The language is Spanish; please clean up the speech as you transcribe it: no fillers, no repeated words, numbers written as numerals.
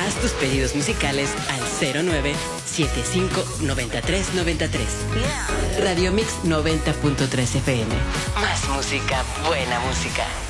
Haz tus pedidos musicales al 09759393. Radio Mix 90.3 FM. Más música, buena música.